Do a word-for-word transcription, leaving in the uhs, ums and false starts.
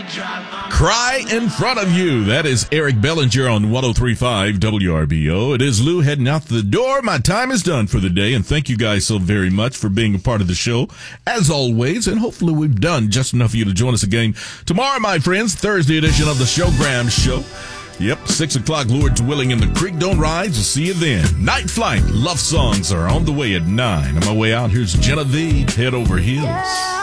Cry in Front of You. That is Eric Bellinger on one oh three point five W R B O. It is Lou heading out the door. My time is done for the day, and thank you guys so very much for being a part of the show, as always, and hopefully we've done just enough for you to join us again tomorrow, my friends, Thursday edition of the Showgram Show. Yep, six o'clock, Lord's willing, and the creek don't rise. We'll see you then. Night Flight, love songs are on the way at nine. On my way out, here's Genevieve, Head Over Heels.